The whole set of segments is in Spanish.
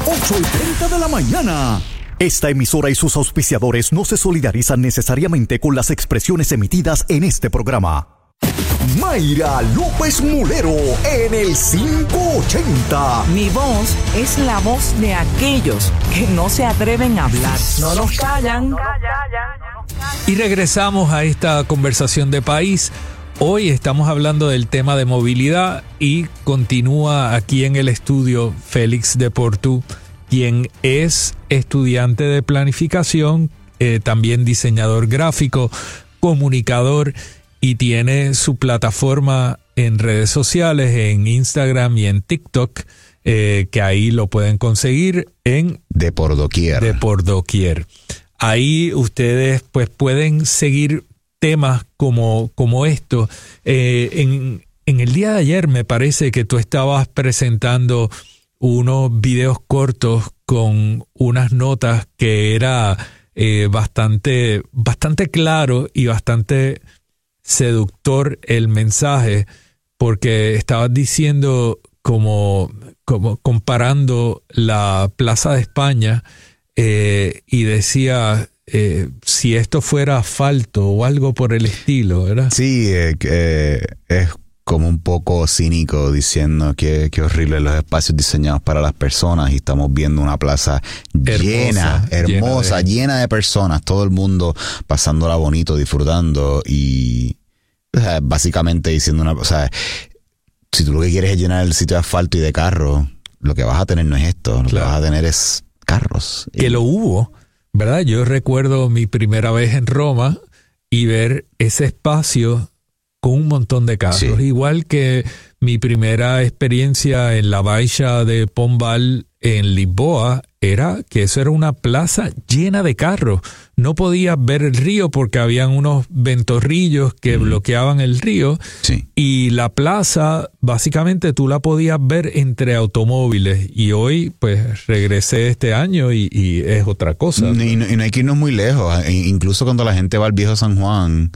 8:30 de la mañana. Esta emisora y sus auspiciadores no se solidarizan necesariamente con las expresiones emitidas en este programa. Mayra López Mulero en el 580. Mi voz es la voz de aquellos que no se atreven a hablar. No nos callan. Y regresamos a esta conversación de país. Hoy estamos hablando del tema de movilidad y continúa aquí en el estudio Félix de Portu, quien es estudiante de planificación, también diseñador gráfico, comunicador, y tiene su plataforma en redes sociales, en Instagram y en TikTok, que ahí lo pueden conseguir en De Por Doquier. De Por Doquier. Ahí ustedes pues pueden seguir temas como esto. En el día de ayer me parece que tú estabas presentando unos videos cortos con unas notas que era bastante claro y bastante seductor el mensaje, porque estabas diciendo como comparando la Plaza de España y decía si esto fuera asfalto o algo por el estilo, ¿verdad? Sí, es como un poco cínico diciendo que horrible los espacios diseñados para las personas, y estamos viendo una plaza hermosa, llena de personas, todo el mundo pasándola bonito, disfrutando, y básicamente diciendo si tú lo que quieres es llenar el sitio de asfalto y de carros, lo que vas a tener no es esto, lo que vas a tener es carros. Que lo hubo, ¿verdad? Yo recuerdo mi primera vez en Roma y ver ese espacio con un montón de carros, sí. Igual que mi primera experiencia en la Baixa de Pombal en Lisboa, era que eso era una plaza llena de carros. No podías ver el río porque habían unos ventorrillos que bloqueaban el río, sí. Y la plaza básicamente tú la podías ver entre automóviles, y hoy pues regresé este año y es otra cosa. Y no hay que irnos muy lejos. Incluso cuando la gente va al Viejo San Juan,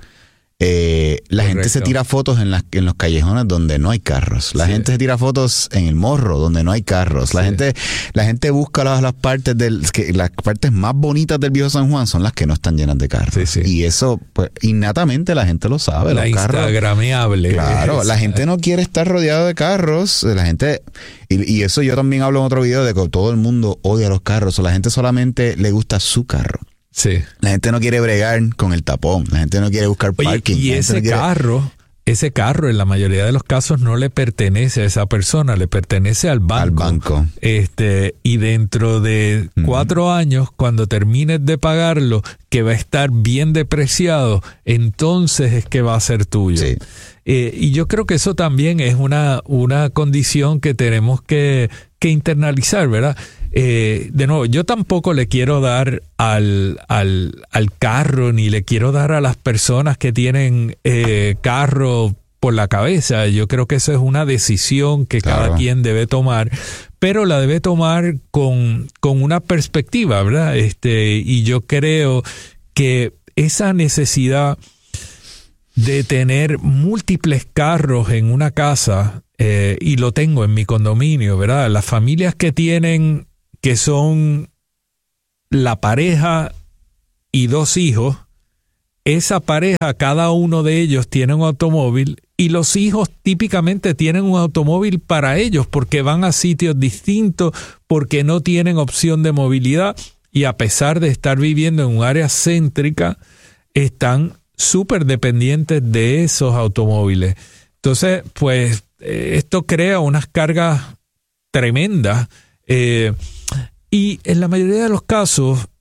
la gente se tira fotos en los callejones donde no hay carros. La gente se tira fotos en el Morro donde no hay carros. La gente busca las partes las partes más bonitas del Viejo San Juan son las que no están llenas de carros. Sí, sí. Y eso, pues, innatamente la gente lo sabe. La instagrameable. Claro, la gente no quiere estar rodeado de carros. La gente, y eso yo también hablo en otro video, de que todo el mundo odia los carros. O la gente solamente le gusta su carro. Sí. La gente no quiere bregar con el tapón, la gente no quiere buscar parking. Y ese carro en la mayoría de los casos no le pertenece a esa persona, le pertenece al banco. Y dentro de 4 años, cuando termines de pagarlo, que va a estar bien depreciado, entonces es que va a ser tuyo. Sí. Y yo creo que eso también es una condición que tenemos que internalizar, ¿verdad? De nuevo, yo tampoco le quiero dar al carro, ni le quiero dar a las personas que tienen carro por la cabeza. Yo creo que eso es una decisión que cada quien debe tomar, pero la debe tomar con una perspectiva, ¿verdad? Y yo creo que esa necesidad de tener múltiples carros en una casa, y lo tengo en mi condominio, ¿verdad? Las familias que son la pareja y 2 hijos, esa pareja, cada uno de ellos tiene un automóvil, y los hijos típicamente tienen un automóvil para ellos porque van a sitios distintos, porque no tienen opción de movilidad, y a pesar de estar viviendo en un área céntrica, están súper dependientes de esos automóviles. Entonces, pues, esto crea unas cargas tremendas, y en la mayoría de los casos